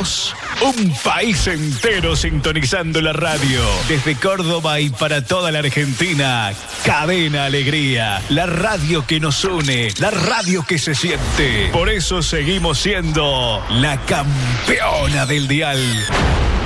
vos, un país entero sintonizando la radio. Desde Córdoba y para toda la Argentina, Cadena Alegría, la radio que nos une, la radio que se siente. Por eso seguimos siendo la campeona del dial.